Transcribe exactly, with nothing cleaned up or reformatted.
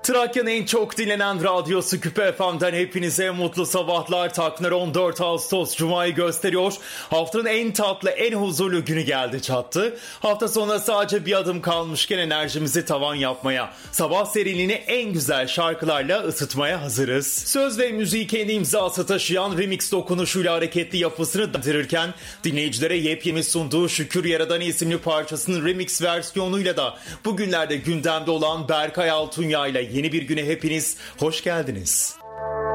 Trakya'nın en çok dinlenen radyosu Küpe F M'den hepinize mutlu sabahlar. Takvimler on dört Ağustos Cuma'yı gösteriyor. Haftanın en tatlı, en huzurlu günü geldi çattı. Hafta sonuna sadece bir adım kalmışken enerjimizi tavan yapmaya, sabah seriliğini en güzel şarkılarla ısıtmaya hazırız. Söz ve müziği kendi imzası taşıyan remix dokunuşuyla hareketli yapısını dağıtırken dinleyicilere yepyeni sunduğu Şükür Yaradan'a isimli parçasının remix versiyonuyla da bugünlerde gündemde olan Berkay Altunya ile yeni bir güne hepiniz hoş geldiniz.